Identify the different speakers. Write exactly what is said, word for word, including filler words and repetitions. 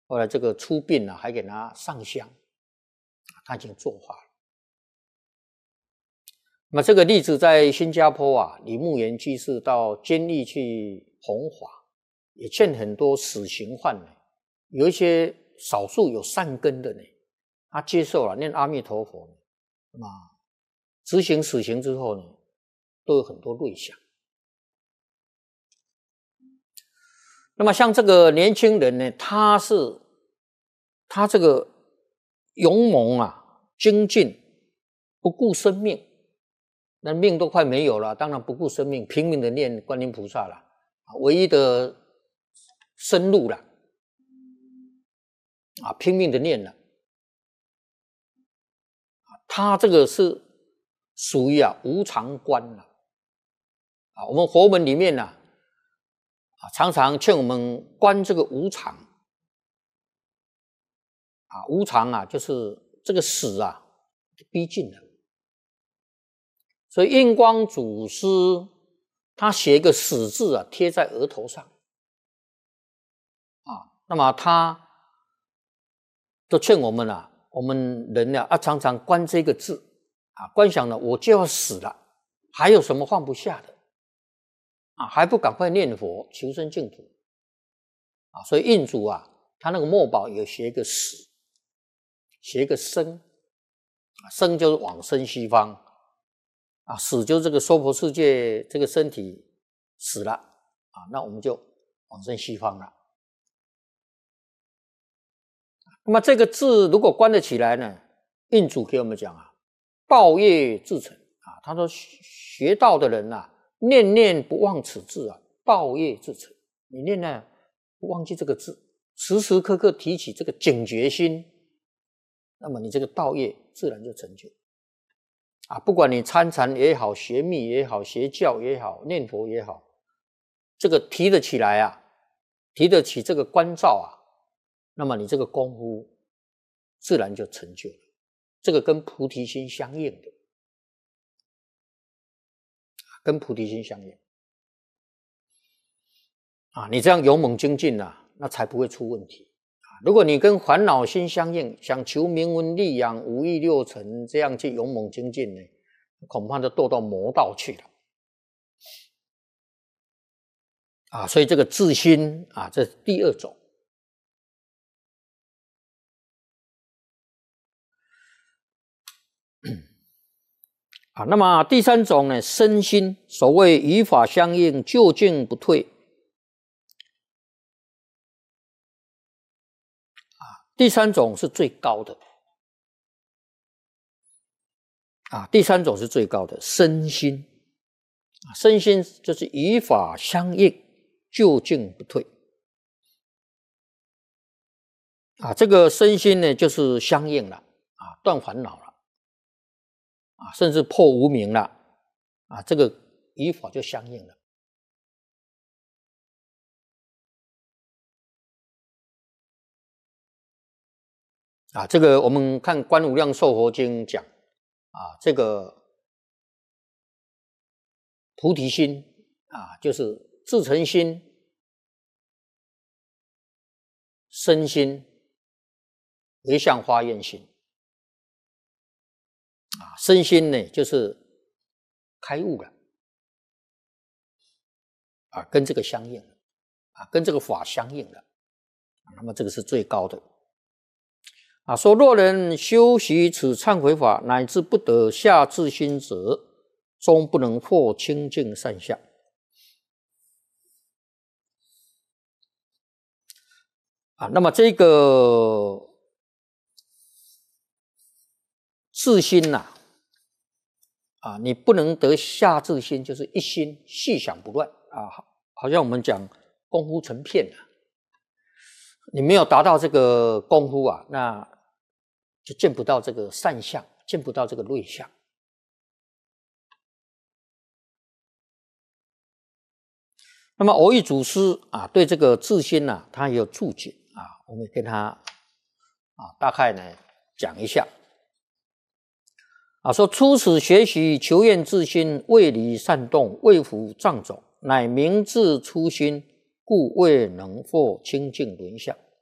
Speaker 1: 后来这个出殡啊，还给他上香，他已经作法了。那么这个例子在新加坡啊，李牧原居士到监狱去弘法，也劝很多死刑犯呢，有一些少数有善根的呢，他接受了念阿弥陀佛呢，那么执行死刑之后呢，都有很多瑞相。那么像这个年轻人呢，他是他这个勇猛啊，精进，不顾生命，那命都快没有了，当然不顾生命，拼命的念观音菩萨了，唯一的生路了，啊，拼命的念了。他这个是属于啊无常观了，啊，我们佛门里面呢、啊。啊，常常劝我们观这个无常啊，无常啊，就是这个死啊，逼近了。所以印光祖师他写一个死字啊，贴在额头上啊，那么他都劝我们啊，我们人呢啊，常常观这个字啊，观想了我就要死了，还有什么放不下的？啊，还不赶快念佛求生净土啊！所以印祖啊，他那个墨宝也写一个死，写一个生，生就是往生西方啊，死就是这个娑婆世界这个身体死了啊，那我们就往生西方了。那么这个字如果观得起来呢，印祖给我们讲啊，道业自成啊，他说学道的人啊。念念不忘此字啊，道业自成。你念呢，不忘记这个字，时时刻刻提起这个警觉心，那么你这个道业自然就成就啊。不管你参禅也好，学密也好，邪教也好，念佛也好，这个提得起来啊，提得起这个关照啊，那么你这个功夫自然就成就了。这个跟菩提心相应的。跟菩提心相应啊，你这样勇猛精进啊，那才不会出问题啊。如果你跟烦恼心相应，想求名闻利养、五欲六尘，这样去勇猛精进呢，恐怕就堕到魔道去了啊。所以这个自心啊，这是第二种。啊，那么第三种呢，身心，所谓与法相应，究竟不退。啊，第三种是最高的。啊，第三种是最高的身心。啊，身心就是与法相应，究竟不退。啊，这个身心呢，就是相应了，啊，断烦恼了。啊，甚至破无明了，啊，这个与法就相应了。啊，这个我们看《观无量寿佛经》讲，啊，这个菩提心啊，就是自成心、身心、唯相花愿心。啊，身心呢，就是开悟了，啊，跟这个相应了，啊，跟这个法相应了，那么这个是最高的。啊，说若人修习此忏悔法，乃至不得下至心者，终不能获清净善相。啊，那么这个自心呐、啊，啊，你不能得下至心，就是一心细想不乱啊，好像我们讲功夫成片啊，你没有达到这个功夫啊，那就见不到这个善相，见不到这个瑞相。那么蕅益祖师啊，对这个自心啊，他也有注解啊，我们跟他啊大概呢讲一下啊，说初始学习求验自心，未离善动，未服障种，乃明智初心，故未能获清净轮相。